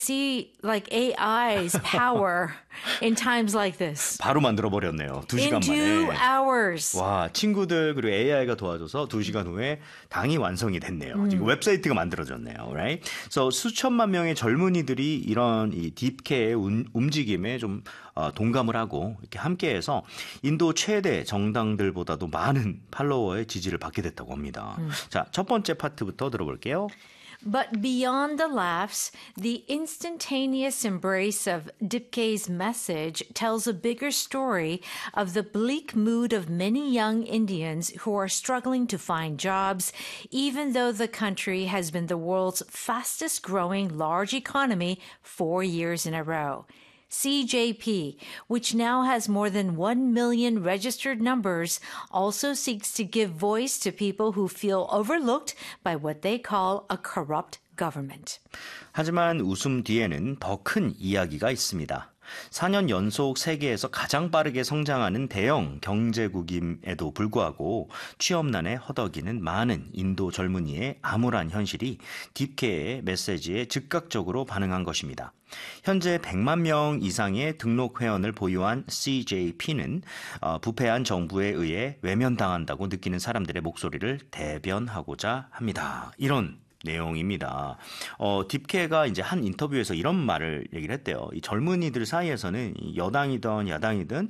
see like AI's power in times like this. 바로 만들어버렸네요. 2시간 In 2 만에. hours. 와, 친구들 그리고 AI가 도와줘서 2시간 후에 당이 완성이 됐네요. 지금 웹사이트가 만들어졌네요. Right? So 수천만 명의 젊은이들이 이런 이 딥케의 움직임에 좀 동감을 하고 이렇게 함께해서 인도 최대 정당들보다도 많은 팔로워의 지지를 받게 됐다고 합니다. 자, 첫 번째 파트부터 들어볼게요. But beyond the laughs, the instantaneous embrace of Dipke's message tells a bigger story of the bleak mood of many young Indians who are struggling to find jobs, even though the country has been the world's fastest growing large economy 4 years in a row. CJP, which now has more than 1 million registered numbers, also seeks to give voice to people who feel overlooked by what they call a corrupt government. 하지만 웃음 뒤에는 더 큰 이야기가 있습니다. 4년 연속 세계에서 가장 빠르게 성장하는 대형 경제국임에도 불구하고 취업난에 허덕이는 많은 인도 젊은이의 암울한 현실이 딥케의 메시지에 즉각적으로 반응한 것입니다. 현재 100만 명 이상의 등록 회원을 보유한 CJP는 부패한 정부에 의해 외면당한다고 느끼는 사람들의 목소리를 대변하고자 합니다. 이런 내용입니다. 딥케가 이제 한 인터뷰에서 이런 말을 얘기를 했대요. 이 젊은이들 사이에서는 여당이든 야당이든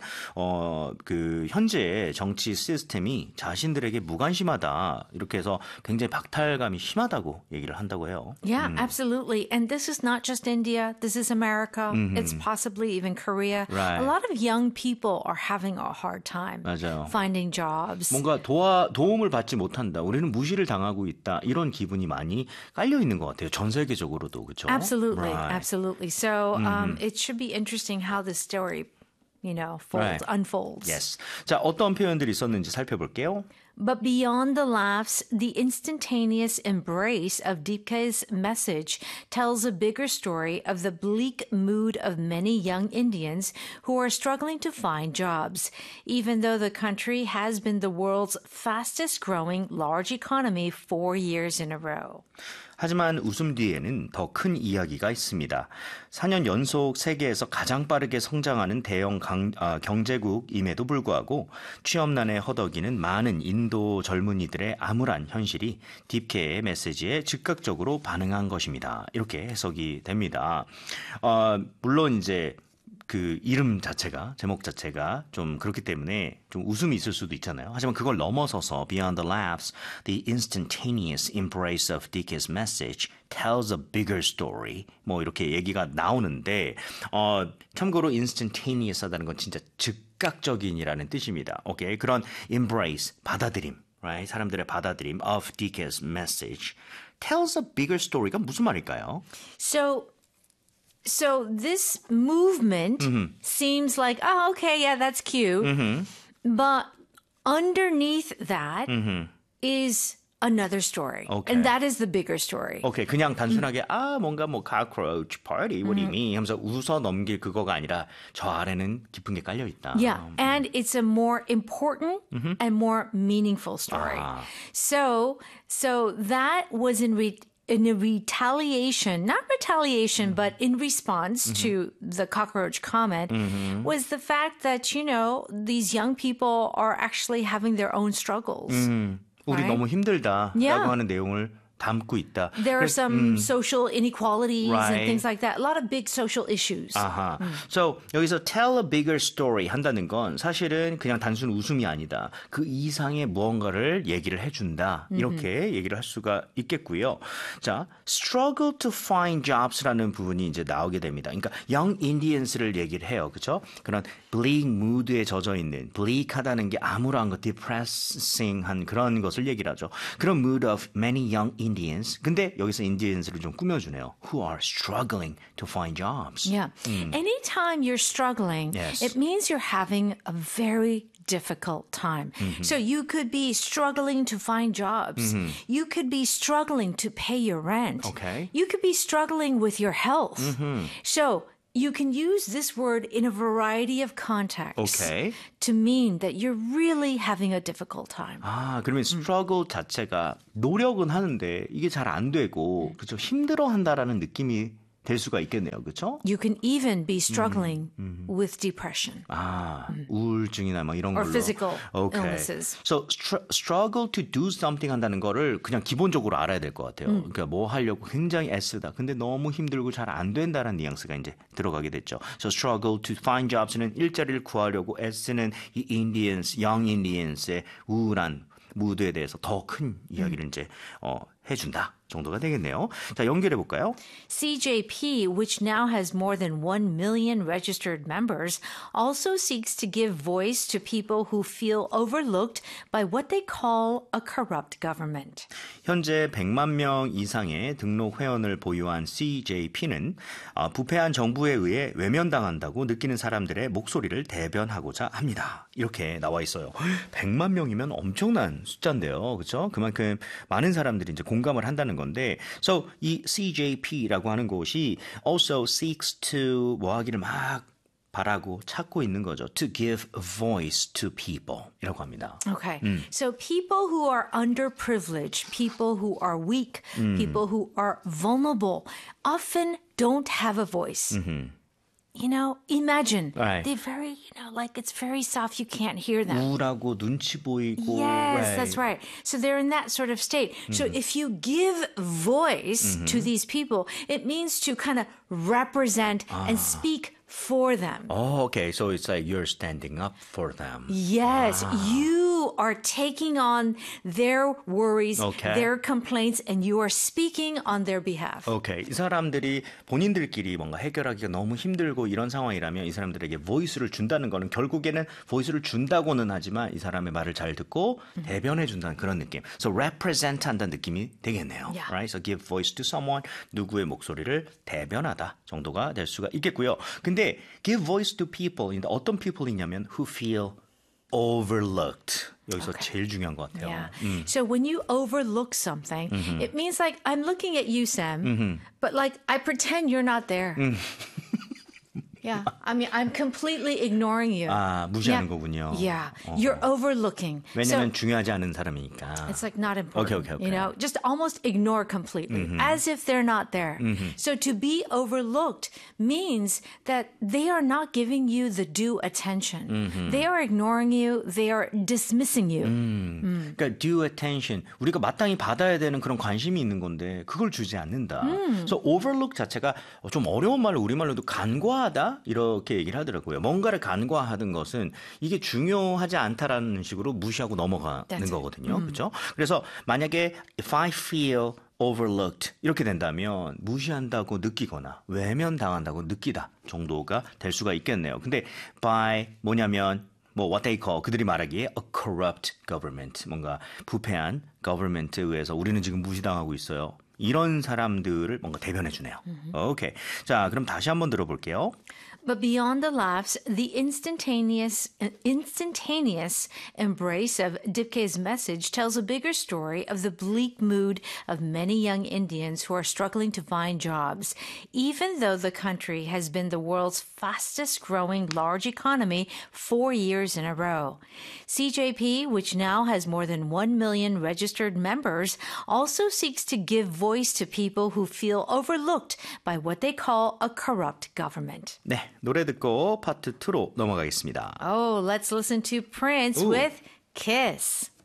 그 현재 정치 시스템이 자신들에게 무관심하다 이렇게 해서 굉장히 박탈감이 심하다고 얘기를 한다고 해요. Yeah, absolutely. And this is not just India. This is America. It's possibly even Korea. Right. A lot of young people are having a hard time 맞아요. finding jobs. 뭔가 도움을 받지 못한다. 우리는 무시를 당하고 있다. 이런 기분이 많이 깔려 있는 것 같아요. 전 세계적으로도 그렇죠. Absolutely, Right. absolutely. So it should be interesting how this story, Right. unfolds. Yes. 자, 어떤 표현들이 있었는지 살펴볼게요. But beyond the laughs, the instantaneous embrace of Deepka's message tells a bigger story of the bleak mood of many young Indians who are struggling to find jobs, even though the country has been the world's fastest growing large economy 4 years in a row. 하지만 웃음 뒤에는 더 큰 이야기가 있습니다. 4년 연속 세계에서 가장 빠르게 성장하는 대형 경제국임에도 불구하고 취업난에 허덕이는 많은 인도 젊은이들의 암울한 현실이 딥케의 메시지에 즉각적으로 반응한 것입니다. 이렇게 해석이 됩니다. 물론 이제 그 이름 자체가 제목 자체가 좀 그렇기 때문에 좀 웃음이 있을 수도 있잖아요. 하지만 그걸 넘어서서 Beyond the laughs, the instantaneous embrace of Dick's message tells a bigger story. 뭐 이렇게 얘기가 나오는데 참고로 instantaneous 하다는 건 진짜 즉각적인이라는 뜻입니다. 오케이. 그런 embrace 받아들임, right? 사람들의 받아들임 of Dick's message tells a bigger story가 무슨 말일까요? So this movement seems like, oh, okay, yeah, that's cute. But underneath that is another story. Okay. And that is the bigger story. 오케이, 그냥 단순하게 뭔가 cockroach party, what do you mean? 하면서 웃어 넘길 그거가 아니라 저 아래는 깊은 게 깔려 있다. Yeah, and it's a more important and more meaningful story. So that was in a retaliation, not retaliation, but in response to the cockroach comment, was the fact that, these young people are actually having their own struggles. 우리 Right? 너무 힘들다라고 Yeah. 하는 내용을 담고 있다. There are some social inequalities Right. and things like that. A lot of big social issues. 아하. So 여기서 tell a bigger story 한다는 건 사실은 그냥 단순 웃음이 아니다. 그 이상의 무언가를 얘기를 해준다. 이렇게 얘기를 할 수가 있겠고요. 자, struggle to find jobs라는 부분이 이제 나오게 됩니다. 그러니까 young Indians를 얘기를 해요. 그렇죠? 그런 bleak mood에 젖어 있는 bleak하다는 게 암울한 것, depressing한 그런 것을 얘기를 하죠. 그런 mood of many young Indians. 근데 여기서 Indians를 좀 꾸며주네요. Who are struggling to find jobs. Yeah. Anytime you're struggling, Yes. it means you're having a very difficult time. So you could be struggling to find jobs. You could be struggling to pay your rent. Okay. You could be struggling with your health. So you can use this word in a variety of contexts Okay. to mean that you're really having a difficult time. 그러면 struggle 자체가 노력은 하는데 이게 잘 안 되고 그렇죠? 힘들어한다라는 느낌이 될 수가 있겠네요. 그렇죠? You can even be struggling with depression. 아, 우울증이나 뭐 이런 Or 걸로. physical Okay. illnesses. So struggle to do something 한다는 거를 그냥 기본적으로 알아야 될 것 같아요. 그러니까 뭐 하려고 굉장히 애쓰다. 근데 너무 힘들고 잘 안 된다는 뉘앙스가 이제 들어가게 됐죠. So struggle to find jobs는 일자리를 구하려고 애쓰는 이 Indians, young Indians의 우울한 무드에 대해서 더 큰 이야기를 이제 해준다 정도가 되겠네요. 자, 연결해 볼까요? CJP, which now has more than 1 million registered members, also seeks to give voice to people who feel overlooked by what they call a corrupt government. 현재 100만 명 이상의 등록 회원을 보유한 CJP는 부패한 정부에 의해 외면당한다고 느끼는 사람들의 목소리를 대변하고자 합니다. 이렇게 나와 있어요. 100만 명이면 엄청난 숫자인데요. 그렇죠? 그만큼 많은 사람들이 이제 공감을 한다는 건데 So 이 CJP라고 하는 곳이 also seeks to 뭐 하기를 막 바라고 찾고 있는 거죠. To give voice to people 이라고 합니다. Okay. So people who are underprivileged, people who are weak, people who are vulnerable often don't have a voice. You know, imagine. Right. They're very, like it's very soft. You can't hear them. 우울하고 눈치 보이고. Yes, that's right. So they're in that sort of state. So if you give voice to these people, it means to kind of represent and speak for them. Oh, okay. So it's like you're standing up for them. Yes, you are taking on their worries, Okay. their complaints, and you are speaking on their behalf. 오케이. 이 사람들이 본인들끼리 뭔가 해결하기가 너무 힘들고 이런 상황이라면 이 사람들에게 보이스를 준다는 거는 결국에는 보이스를 준다고는 하지만 이 사람의 말을 잘 듣고 대변해 준다는 그런 느낌. So represent 한다는 느낌이 되겠네요. Yeah. Right? So give voice to someone. 누구의 목소리를 대변하다 정도가 될 수가 있겠고요. 근데 give voice to people. 어떤 people이냐면 who feel overlooked. 여기서 제일 중요한 것 같아요. Yeah. So when you overlook something, it means like I'm looking at you, Sam, but like I pretend you're not there. Yeah. I mean, I'm completely ignoring you. 아, 무시하는 Yeah. 거군요. Yeah. You're overlooking. 왜냐면 So 중요하지 않은 사람이니까. it's like not important. Okay. You know, just almost ignore completely, as if they're not there. So to be overlooked means that they are not giving you the due attention. They are ignoring you. They are dismissing you. 그러니까 due attention 우리가 마땅히 받아야 되는 그런 관심이 있는 건데 그걸 주지 않는다. 그래서 overlook 자체가 좀 어려운 말로 우리말로도 간과하다 이렇게 얘기를 하더라고요. 뭔가를 간과하는 것은 이게 중요하지 않다라는 식으로 무시하고 넘어가는 That's it. 거거든요. 그렇죠? 그래서 만약에 if I feel overlooked 이렇게 된다면 무시한다고 느끼거나 외면당한다고 느끼다 정도가 될 수가 있겠네요. 근데 by 뭐냐면 뭐 what they call 그들이 말하기에 a corrupt government 뭔가 부패한 government에 의해서 우리는 지금 무시당하고 있어요. 이런 사람들을 뭔가 대변해 주네요. 오케이. 자, 그럼 다시 한번 들어볼게요. But beyond the laughs, the instantaneous embrace of Dipke's message tells a bigger story of the bleak mood of many young Indians who are struggling to find jobs, even though the country has been the world's fastest growing large economy 4 years in a row. CJP, which now has more than 1 million registered members, also seeks to give voice to people who feel overlooked by what they call a corrupt government. 네, 노래 듣고 파트 2로 넘어가겠습니다. Oh, let's listen to Prince Ooh. with Kiss.